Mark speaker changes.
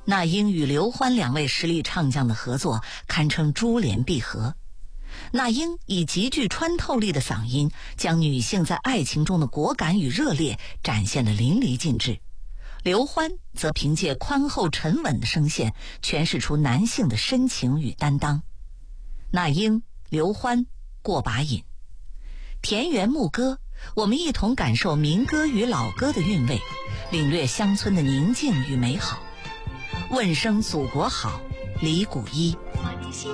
Speaker 1: 那英与刘欢两位实力唱将的合作堪称珠联璧合。那英以极具穿透力的嗓音，将女性在爱情中的果敢与热烈展现得淋漓尽致。刘欢则凭借宽厚沉稳的声线，诠释出男性的深情与担当。那英、刘欢过把瘾，田园牧歌，我们一同感受民歌与老歌的韵味，领略乡村的宁静与美好。问声祖国好，李谷一。